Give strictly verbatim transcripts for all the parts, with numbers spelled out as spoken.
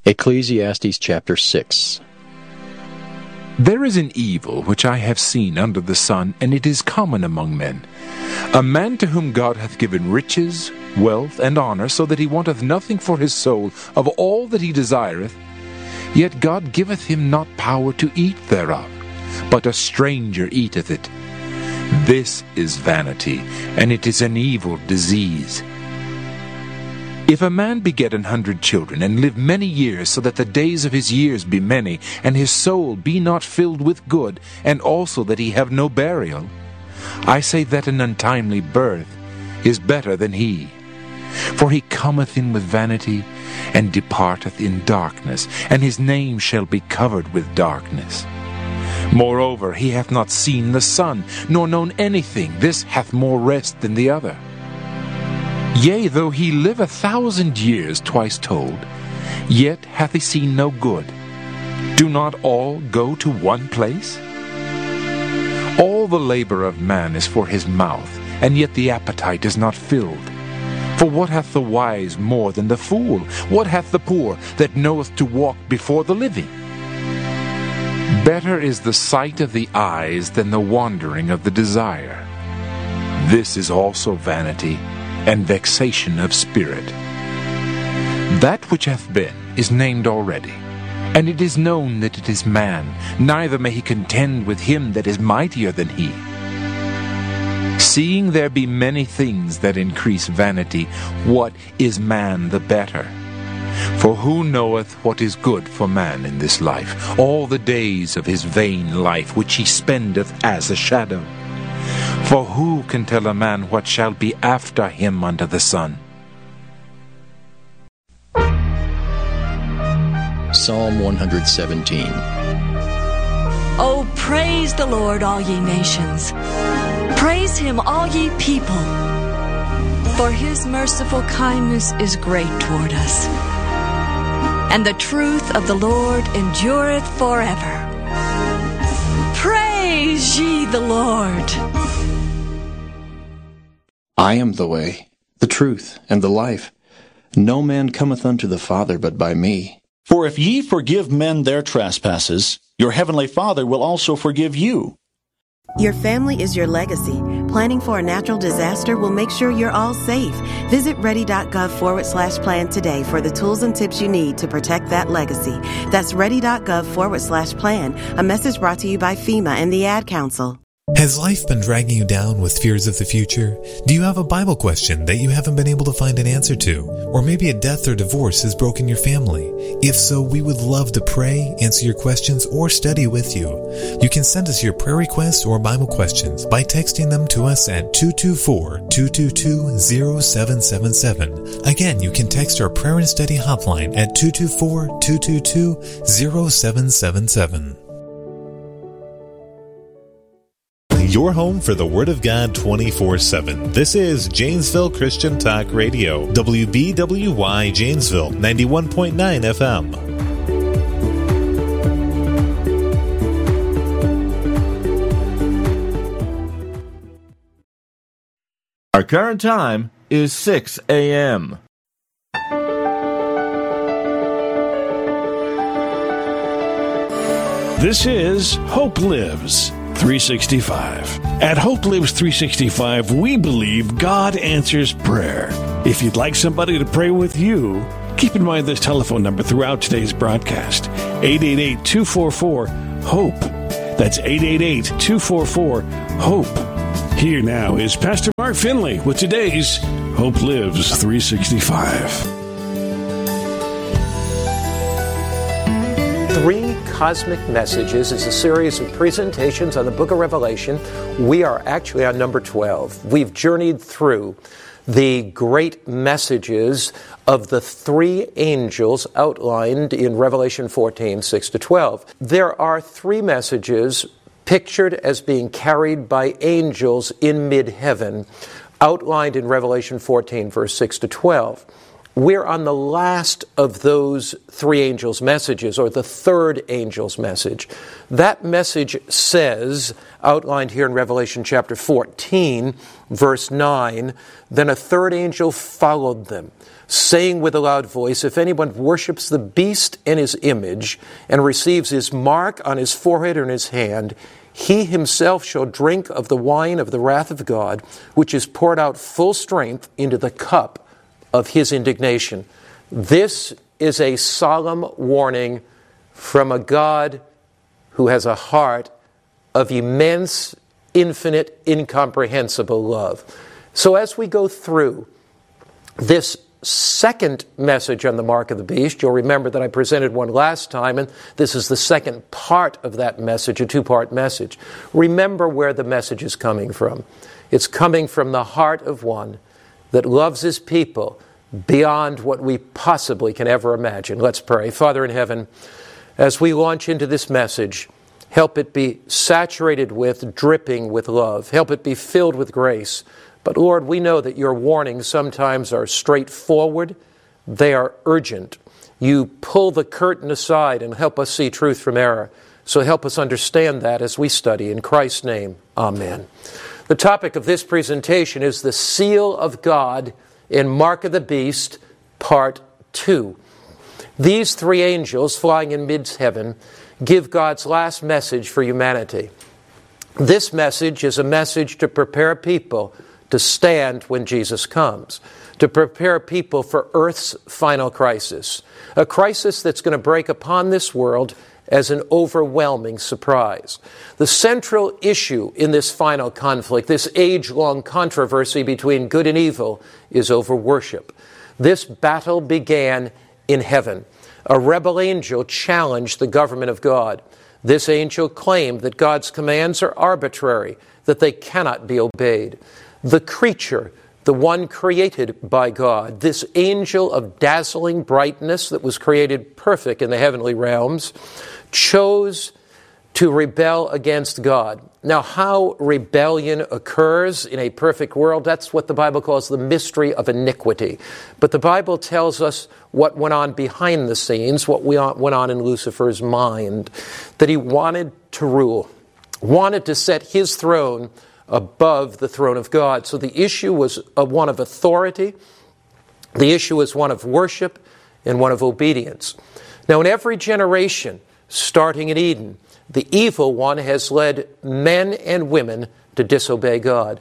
Ecclesiastes chapter six. There is an evil which I have seen under the sun, and it is common among men. A man to whom God hath given riches, wealth, and honour, so that he wanteth nothing for his soul of all that he desireth, yet God giveth him not power to eat thereof, but a stranger eateth it. This is vanity, and it is an evil disease. If a man beget an hundred children, and live many years, so that the days of his years be many, and his soul be not filled with good, and also that he have no burial, I say that an untimely birth is better than he. For he cometh in with vanity, and departeth in darkness, and his name shall be covered with darkness. Moreover, he hath not seen the sun, nor known anything. This hath more rest than the other. Yea, though he live a thousand years, twice told, yet hath he seen no good. Do not all go to one place? All the labor of man is for his mouth, and yet the appetite is not filled. For what hath the wise more than the fool? What hath the poor that knoweth to walk before the living? Better is the sight of the eyes than the wandering of the desire. This is also vanity, and vexation of spirit. That which hath been is named already, and it is known that it is man, neither may he contend with him that is mightier than he. Seeing there be many things that increase vanity, what is man the better? For who knoweth what is good for man in this life, all the days of his vain life which he spendeth as a shadow? For who can tell a man what shall be after him under the sun? Psalm one seventeen. Oh, praise the Lord, all ye nations. Praise him, all ye people. For his merciful kindness is great toward us, and the truth of the Lord endureth forever. Praise ye the Lord. I am the way, the truth, and the life. No man cometh unto the Father but by me. For if ye forgive men their trespasses, your heavenly Father will also forgive you. Your family is your legacy. Planning for a natural disaster will make sure you're all safe. Visit ready.gov forward slash plan today for the tools and tips you need to protect that legacy. That's ready.gov forward slash plan. A message brought to you by FEMA and the Ad Council. Has life been dragging you down with fears of the future? Do you have a Bible question that you haven't been able to find an answer to? Or maybe a death or divorce has broken your family? If so, we would love to pray, answer your questions, or study with you. You can send us your prayer requests or Bible questions by texting them to us at two two four, two two two, zero seven seven seven. Again, you can text our prayer and study hotline at two two four, two two two, zero seven seven seven. Your home for the Word of God twenty-four seven. This is Janesville Christian Talk Radio, W B W Y Janesville, ninety-one point nine F M. Our current time is six a.m. This is Hope Lives three sixty-five. At Hope Lives three sixty-five, we believe God answers prayer. If you'd like somebody to pray with you, keep in mind this telephone number throughout today's broadcast, eight eight eight, two four four, HOPE. That's eight eight eight, two four four, HOPE. Here now is Pastor Mark Finley with today's Hope Lives three sixty-five. Three Cosmic Messages is a series of presentations on the book of Revelation. We are actually on number twelve. We've journeyed through the great messages of the three angels outlined in Revelation fourteen, six to twelve. There are three messages pictured as being carried by angels in mid-heaven, outlined in Revelation fourteen, verse six to twelve. we're on the last of those three angels' messages, or the third angel's message. That message says, outlined here in Revelation chapter fourteen, verse nine, "Then a third angel followed them, saying with a loud voice, if anyone worships the beast and his image, and receives his mark on his forehead or in his hand, he himself shall drink of the wine of the wrath of God, which is poured out full strength into the cup of his indignation." This is a solemn warning from a God who has a heart of immense, infinite, incomprehensible love. So as we go through this second message on the mark of the beast, you'll remember that I presented one last time, and this is the second part of that message, a two-part message. Remember where the message is coming from. It's coming from the heart of one that loves his people beyond what we possibly can ever imagine. Let's pray. Father in heaven, as we launch into this message, help it be saturated with, dripping with love. Help it be filled with grace. But Lord, we know that your warnings sometimes are straightforward. They are urgent. You pull the curtain aside and help us see truth from error. So help us understand that as we study. In Christ's name, amen. The topic of this presentation is the seal of God in Mark of the Beast, part two. These three angels flying in mid-heaven give God's last message for humanity. This message is a message to prepare people to stand when Jesus comes, to prepare people for Earth's final crisis, a crisis that's going to break upon this world as an overwhelming surprise. The central issue in this final conflict, this age-long controversy between good and evil, is over worship. This battle began in heaven. A rebel angel challenged the government of God. This angel claimed that God's commands are arbitrary, that they cannot be obeyed. The creature, the one created by God, this angel of dazzling brightness that was created perfect in the heavenly realms, chose to rebel against God. Now, how rebellion occurs in a perfect world, that's what the Bible calls the mystery of iniquity. But the Bible tells us what went on behind the scenes, what went on in Lucifer's mind, that he wanted to rule, wanted to set his throne above the throne of God. So the issue was one of authority, the issue was one of worship, and one of obedience. Now, in every generation, starting in Eden, the evil one has led men and women to disobey God.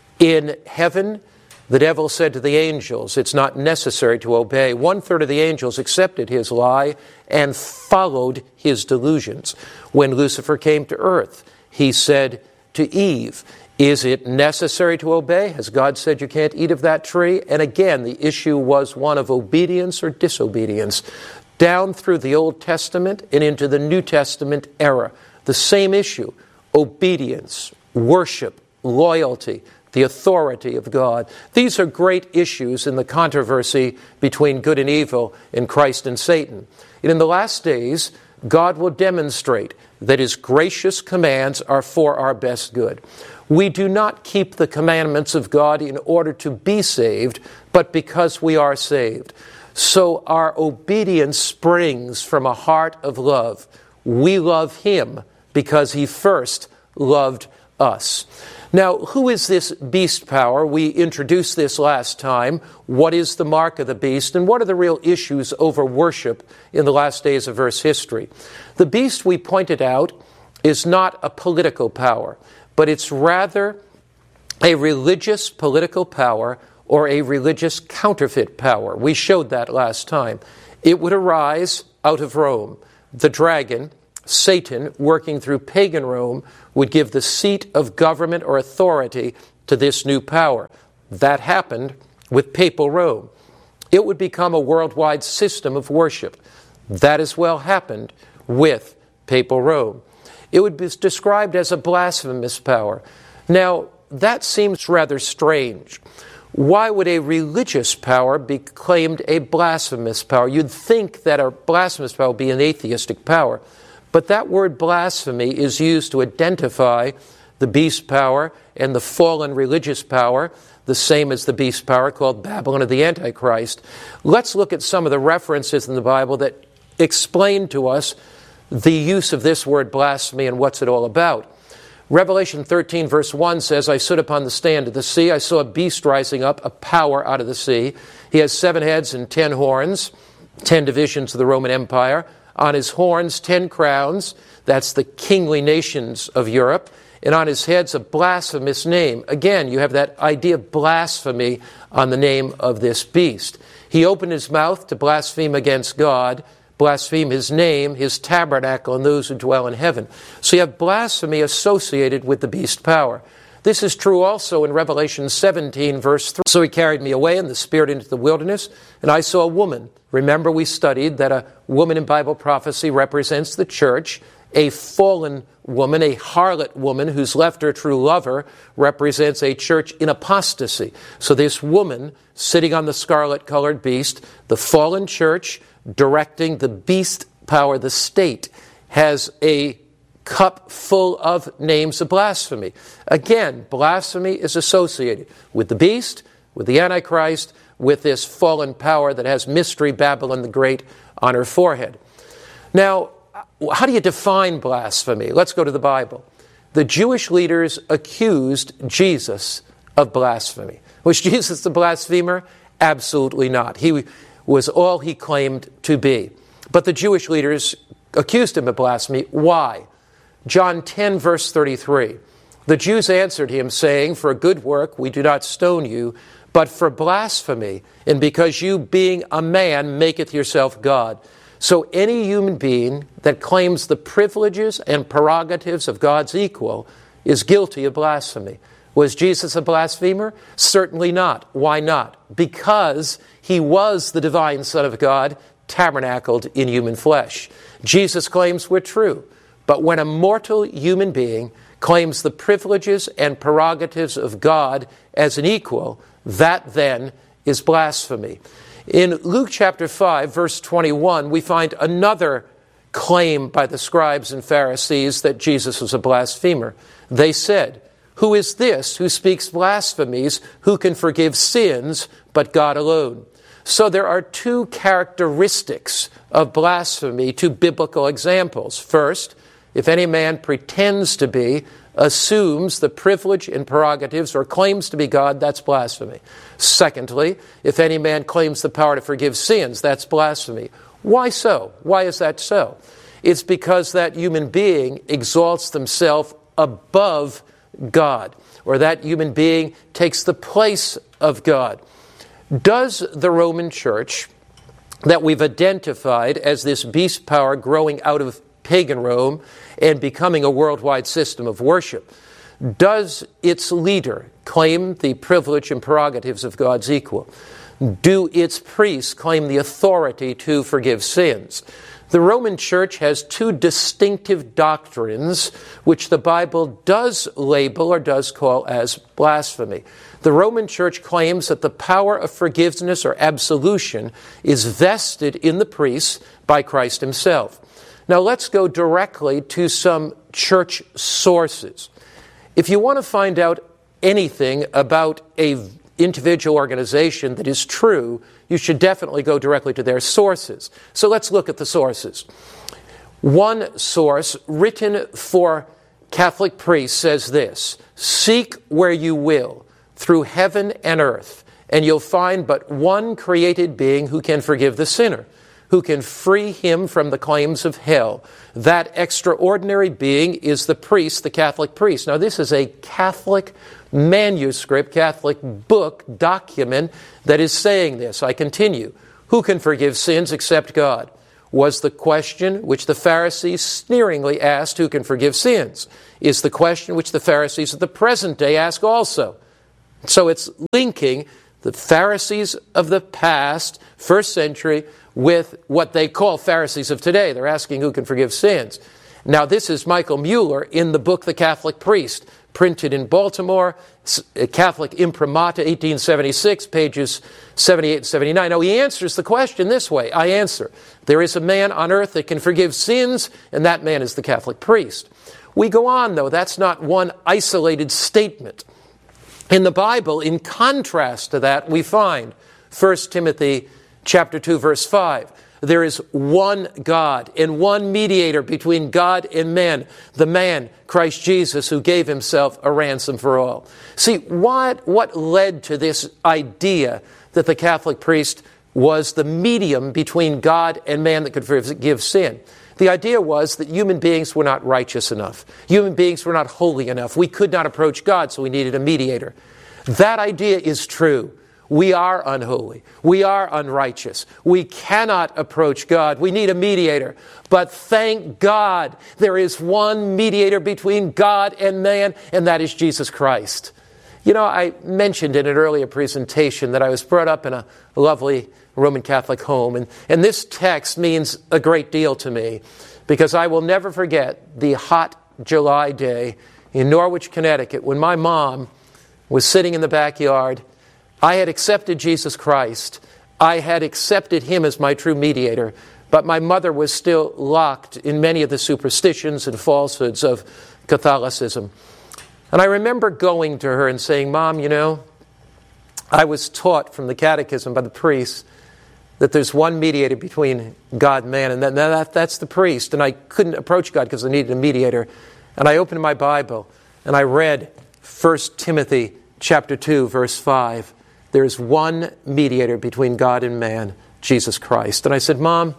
In heaven, the devil said to the angels, it's not necessary to obey. One third of the angels accepted his lie and followed his delusions. When Lucifer came to earth, he said to Eve, is it necessary to obey? Has God said you can't eat of that tree? And again, the issue was one of obedience or disobedience. Down through the Old Testament and into the New Testament era, the same issue, obedience, worship, loyalty, the authority of God. These are great issues in the controversy between good and evil, in Christ and Satan. And in the last days, God will demonstrate that his gracious commands are for our best good. We do not keep the commandments of God in order to be saved, but because we are saved. So our obedience springs from a heart of love. We love him because he first loved us. Now, who is this beast power? We introduced this last time. What is the mark of the beast? And what are the real issues over worship in the last days of Earth's history? The beast, we pointed out, is not a political power, but it's rather a religious political power or a religious counterfeit power. We showed that last time. It would arise out of Rome. The dragon, Satan, working through pagan Rome, would give the seat of government or authority to this new power. That happened with papal Rome. It would become a worldwide system of worship. That as well happened with papal Rome. It would be described as a blasphemous power. Now, that seems rather strange. Why would a religious power be claimed a blasphemous power? You'd think that a blasphemous power would be an atheistic power. But that word blasphemy is used to identify the beast power and the fallen religious power the same as the beast power called Babylon of the Antichrist. Let's look at some of the references in the Bible that explain to us the use of this word blasphemy and what's it all about. Revelation thirteen verse one says, I stood upon the stand of the sea. I saw a beast rising up, a power out of the sea. He has seven heads and ten horns, ten divisions of the Roman Empire. On his horns, ten crowns. That's the kingly nations of Europe. And on his heads, a blasphemous name. Again, you have that idea of blasphemy on the name of this beast. He opened his mouth to blaspheme against God, blaspheme his name, his tabernacle, and those who dwell in heaven. So you have blasphemy associated with the beast power. This is true also in Revelation seventeen, verse three. So he carried me away in the spirit into the wilderness, and I saw a woman. Remember, we studied that a woman in Bible prophecy represents the church. A fallen woman, a harlot woman who's left her true lover, represents a church in apostasy. So this woman sitting on the scarlet-colored beast, the fallen church directing the beast power, the state, has a cup full of names of blasphemy. Again, blasphemy is associated with the beast, with the Antichrist, with this fallen power that has Mystery Babylon the Great on her forehead. Now, how do you define blasphemy? Let's go to the Bible. The Jewish leaders accused Jesus of blasphemy. Was Jesus the blasphemer? Absolutely not. He was all he claimed to be. But the Jewish leaders accused him of blasphemy. Why? John ten, verse thirty-three. The Jews answered him, saying, For a good work we do not stone you, but for blasphemy, and because you, being a man, maketh yourself God. So any human being that claims the privileges and prerogatives of God's equal is guilty of blasphemy. Was Jesus a blasphemer? Certainly not. Why not? Because he was the divine Son of God, tabernacled in human flesh. Jesus' claims were true. But when a mortal human being claims the privileges and prerogatives of God as an equal, that then is blasphemy. In Luke chapter five, verse twenty-one, we find another claim by the scribes and Pharisees that Jesus was a blasphemer. They said, Who is this who speaks blasphemies, who can forgive sins but God alone? So there are two characteristics of blasphemy, two biblical examples. First, if any man pretends to be, assumes the privilege and prerogatives or claims to be God, that's blasphemy. Secondly, if any man claims the power to forgive sins, that's blasphemy. Why so? Why is that so? It's because that human being exalts themselves above God, or that human being takes the place of God. Does the Roman Church that we've identified as this beast power growing out of pagan Rome and becoming a worldwide system of worship, does its leader claim the privilege and prerogatives of God's equal? Do its priests claim the authority to forgive sins? The Roman Church has two distinctive doctrines which the Bible does label or does call as blasphemy. The Roman Church claims that the power of forgiveness or absolution is vested in the priests by Christ himself. Now let's go directly to some church sources. If you want to find out anything about a individual organization that is true, you should definitely go directly to their sources. So let's look at the sources. One source written for Catholic priests says this: Seek where you will, through heaven and earth, and you'll find but one created being who can forgive the sinner, who can free him from the claims of hell. That extraordinary being is the priest, the Catholic priest. Now, this is a Catholic manuscript, Catholic book, document that is saying this. I continue. Who can forgive sins except God? Was the question which the Pharisees sneeringly asked, who can forgive sins? Is the question which the Pharisees of the present day ask also. So it's linking the Pharisees of the past, first century, with what they call Pharisees of today. They're asking who can forgive sins. Now, this is Michael Mueller in the book The Catholic Priest, printed in Baltimore, Catholic Imprimatur, eighteen seventy-six, pages seventy-eight and seventy-nine. Now, he answers the question this way. I answer, there is a man on earth that can forgive sins, and that man is the Catholic priest. We go on, though. That's not one isolated statement. In the Bible, in contrast to that, we find First Timothy chapter two, verse five. There is one God and one mediator between God and men, the man, Christ Jesus, who gave himself a ransom for all. See, what, what led to this idea that the Catholic priest was the medium between God and man that could forgive sin? The idea was that human beings were not righteous enough. Human beings were not holy enough. We could not approach God, so we needed a mediator. That idea is true. We are unholy. We are unrighteous. We cannot approach God. We need a mediator. But thank God there is one mediator between God and man, and that is Jesus Christ. You know, I mentioned in an earlier presentation that I was brought up in a lovely Roman Catholic home, and, and this text means a great deal to me because I will never forget the hot July day in Norwich, Connecticut, when my mom was sitting in the backyard. I had accepted Jesus Christ. I had accepted him as my true mediator, but my mother was still locked in many of the superstitions and falsehoods of Catholicism. And I remember going to her and saying, Mom, you know, I was taught from the catechism by the priest that there's one mediator between God and man, and that, that, that's the priest. And I couldn't approach God because I needed a mediator. And I opened my Bible and I read First Timothy chapter two, verse five. There is one mediator between God and man, Jesus Christ. And I said, Mom,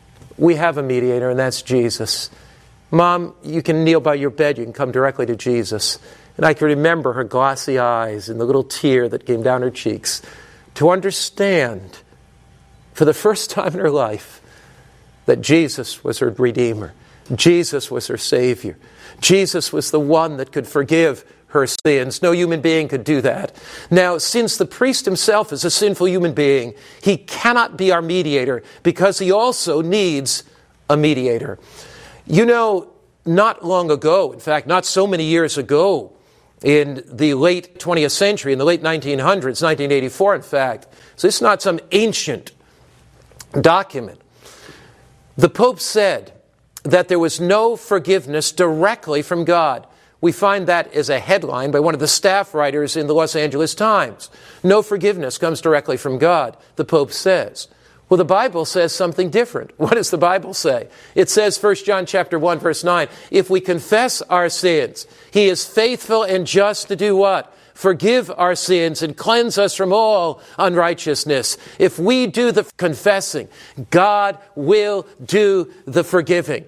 we have a mediator, and that's Jesus. Mom, you can kneel by your bed. You can come directly to Jesus. And I can remember her glassy eyes and the little tear that came down her cheeks to understand for the first time in her life that Jesus was her Redeemer. Jesus was her Savior. Jesus was the one that could forgive her sins. No human being could do that. Now, since the priest himself is a sinful human being, he cannot be our mediator because he also needs a mediator. You know, not long ago, in fact, not so many years ago, in the late twentieth century, in the late nineteen hundreds, nineteen eighty-four, in fact, so this is not some ancient document, the Pope said that there was no forgiveness directly from God. We find that as a headline by one of the staff writers in the Los Angeles Times. No forgiveness comes directly from God, the Pope says. Well, the Bible says something different. What does the Bible say? It says, First John chapter one, verse nine, if we confess our sins, he is faithful and just to do what? Forgive our sins and cleanse us from all unrighteousness. If we do the confessing, God will do the forgiving.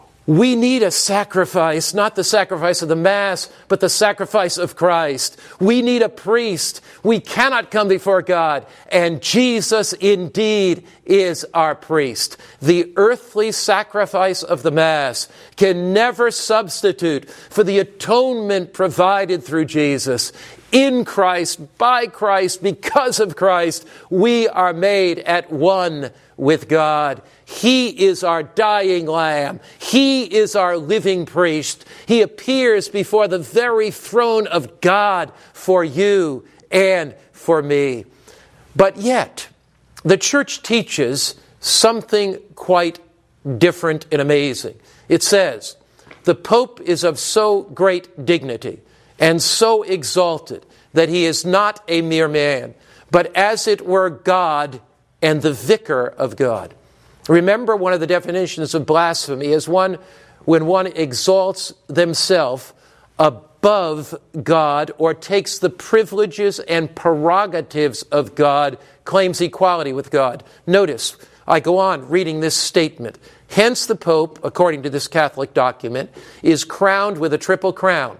We need a sacrifice, not the sacrifice of the Mass, but the sacrifice of Christ. We need a priest. We cannot come before God, and Jesus indeed is our priest. The earthly sacrifice of the Mass can never substitute for the atonement provided through Jesus. In Christ, by Christ, because of Christ, we are made at one with God. He is our dying lamb. He is our living priest. He appears before the very throne of God for you and for me. But yet, the Church teaches something quite different and amazing. It says, the Pope is of so great dignity and so exalted that he is not a mere man, but as it were God and the vicar of God. Remember, one of the definitions of blasphemy is one when one exalts themselves above God or takes the privileges and prerogatives of God, claims equality with God. Notice, I go on reading this statement. Hence the Pope, according to this Catholic document, is crowned with a triple crown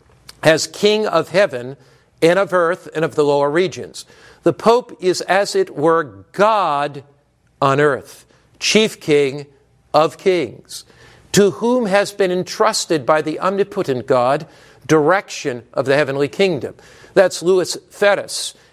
as King of heaven and of earth and of the lower regions. The Pope is, as it were, God on earth, chief king of kings, to whom has been entrusted by the omnipotent God direction of the heavenly kingdom. That's Louis Ferris